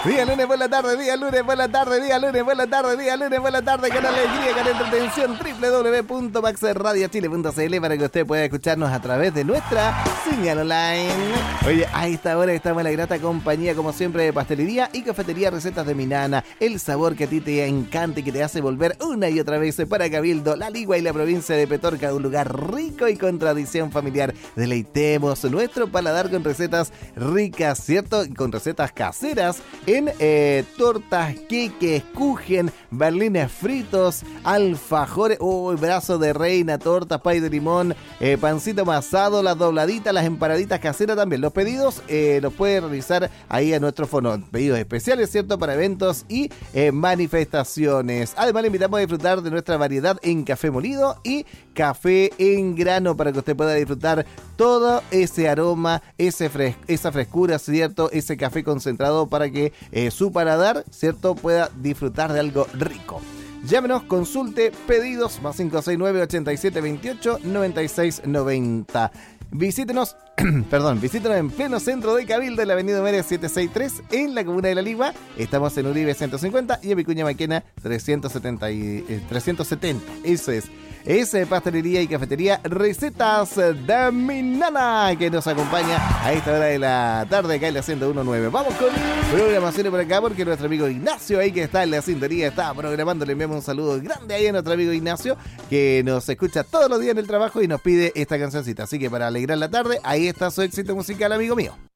Día lunes por la tarde, día lunes por la tarde, día lunes por la tarde, día lunes por la tarde, con alegría, con entretención, www.maxradiochile.cl para que usted pueda escucharnos a través de nuestra señal online. Oye, a esta hora estamos en la grata compañía, como siempre, de pastelería y cafetería Recetas de mi Nana. El sabor que a ti te encanta y que te hace volver una y otra vez para Cabildo, La Ligua y la provincia de Petorca, un lugar rico y con tradición familiar. Deleitemos nuestro paladar con recetas ricas, ¿cierto? Y con recetas caseras en tortas, queques, kuchen, berlines fritos, alfajores, brazo de reina, tortas, pay de limón, pancito amasado, las dobladitas, las empanaditas caseras también. Los pedidos los puede realizar ahí a nuestro fono. Pedidos especiales, ¿cierto? Para eventos y manifestaciones. Además, le invitamos a disfrutar de nuestra variedad en café molido y café en grano para que usted pueda disfrutar todo ese aroma, esa frescura, ¿cierto? Ese café concentrado para que su paladar, ¿cierto? Pueda disfrutar de algo rico. Llámenos, consulte, pedidos, más 569-8728-9690. Visítenos, visítenos en pleno centro de Cabildo, en la avenida Mérez 763, en la comuna de La Ligua. Estamos en Uribe 150 y en Vicuña Maquena 370. Eso es. Pastelería y cafetería Recetas de mi Nana, que nos acompaña a esta hora de la tarde acá en la 101.9. Vamos con programaciones por acá, porque nuestro amigo Ignacio ahí que está en la sintonía, está programando. Le enviamos un saludo grande ahí a nuestro amigo Ignacio, que nos escucha todos los días en el trabajo y nos pide esta cancioncita. Así que para alegrar la tarde, ahí está su éxito musical, amigo mío.